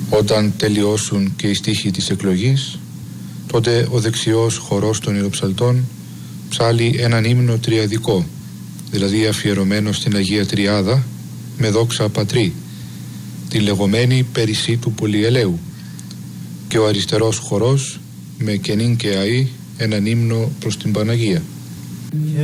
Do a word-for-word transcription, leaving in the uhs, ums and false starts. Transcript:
Όταν τελειώσουν και οι στίχοι της εκλογής, τότε ο δεξιός χορός των Ιεροψαλτών ψάλει έναν ύμνο τριαδικό, δηλαδή αφιερωμένο στην Αγία Τριάδα με δόξα πατρί, τη λεγόμενη Περισσή του Πολυελαίου, και ο αριστερός χορός με κενήν και αΐ έναν ύμνο προς την Παναγία.